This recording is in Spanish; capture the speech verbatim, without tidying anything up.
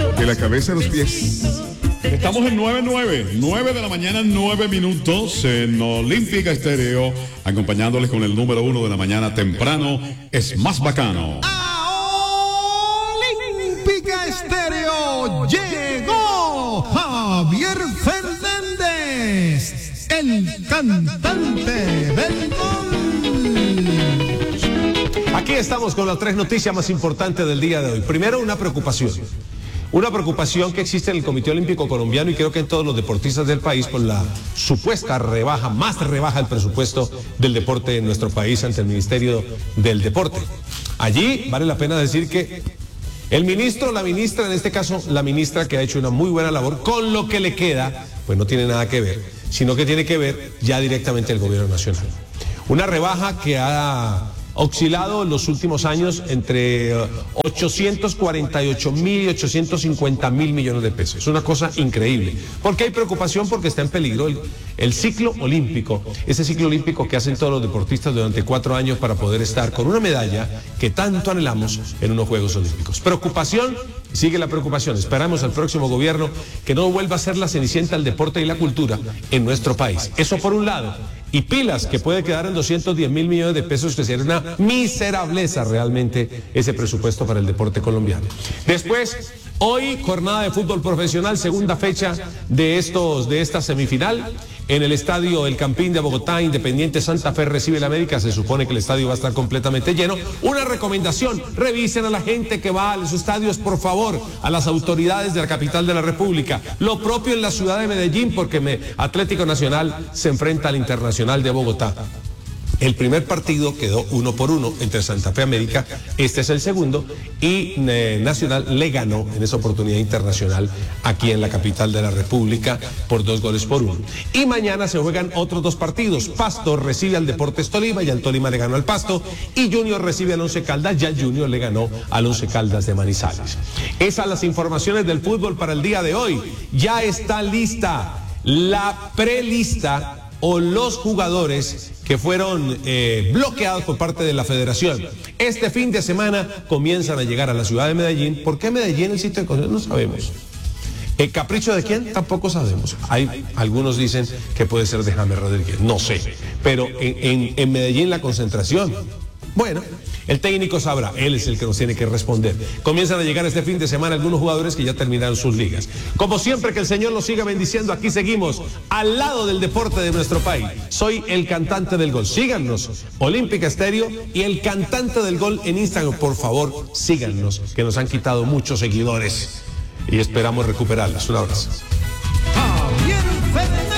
de la cabeza a los pies. Estamos en nueve nueve, nueve de la mañana, nueve minutos en Olímpica Estéreo, acompañándoles con el número uno de la mañana temprano, es más bacano. Olímpica Estéreo llegó Javier Fernández, el cantante del gol. Aquí estamos con las tres noticias más importantes del día de hoy. Primero, una preocupación. Una preocupación que existe en el Comité Olímpico Colombiano y creo que en todos los deportistas del país por la supuesta rebaja, más rebaja el presupuesto del deporte en nuestro país ante el Ministerio del Deporte. Allí vale la pena decir que el ministro, la ministra, en este caso la ministra que ha hecho una muy buena labor, con lo que le queda, pues no tiene nada que ver, sino que tiene que ver ya directamente el gobierno nacional. Una rebaja que ha oscilado en los últimos años entre ochocientos cuarenta y ocho mil y ochocientos cincuenta mil millones de pesos. Es una cosa increíble. ¿Por qué hay preocupación? Porque está en peligro el, el ciclo olímpico, ese ciclo olímpico que hacen todos los deportistas durante cuatro años para poder estar con una medalla que tanto anhelamos en unos Juegos Olímpicos. Preocupación, sigue la preocupación. Esperamos al próximo gobierno que no vuelva a ser la cenicienta del deporte y la cultura en nuestro país. Eso por un lado. Y pilas, que puede quedar en doscientos diez mil millones de pesos, que sería una miserableza realmente ese presupuesto para el deporte colombiano. Después, hoy, jornada de fútbol profesional, segunda fecha de, estos, de esta semifinal. En el estadio El Campín de Bogotá, Independiente Santa Fe recibe la América. Se supone que el estadio va a estar completamente lleno. Una recomendación, revisen a la gente que va a los estadios, por favor, a las autoridades de la capital de la República. Lo propio en la ciudad de Medellín, porque me, Atlético Nacional se enfrenta al Internacional de Bogotá. El primer partido quedó uno por uno entre Santa Fe y América, este es el segundo, y eh, Nacional le ganó en esa oportunidad Internacional aquí en la capital de la República por dos goles por uno. Y mañana se juegan otros dos partidos. Pasto recibe al Deportes Tolima, ya el Tolima le ganó al Pasto, y Junior recibe al Once Caldas, ya el Junior le ganó al Once Caldas de Manizales. Esas las informaciones del fútbol para el día de hoy. Ya está lista la prelista o los jugadores que fueron eh, bloqueados por parte de la federación. Este fin de semana comienzan a llegar a la ciudad de Medellín. ¿Por qué Medellín, el sitio de concesión? No sabemos. ¿El capricho de quién? Tampoco sabemos. Hay, algunos dicen que puede ser de James Rodríguez, no sé. Pero en, en, en Medellín la concentración, bueno, el técnico sabrá, él es el que nos tiene que responder. Comienzan a llegar este fin de semana algunos jugadores que ya terminaron sus ligas. Como siempre, que el Señor nos siga bendiciendo. Aquí seguimos al lado del deporte de nuestro país. Soy el cantante del gol. Síganos, Olímpica Estéreo y el cantante del gol en Instagram. Por favor, síganos, que nos han quitado muchos seguidores y esperamos recuperarlos. Un abrazo. Javier Fernández.